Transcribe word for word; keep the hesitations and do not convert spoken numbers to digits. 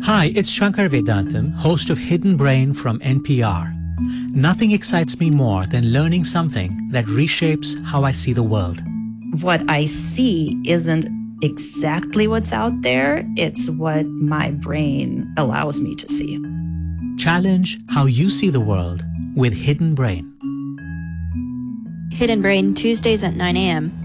Hi, it's Shankar Vedantam, host of Hidden Brain from N P R. Nothing excites me more than learning something that reshapes how I see the world. What I see isn't exactly what's out there, it's what my brain allows me to see. Challenge how you see the world with Hidden Brain. Hidden Brain, Tuesdays at nine a.m.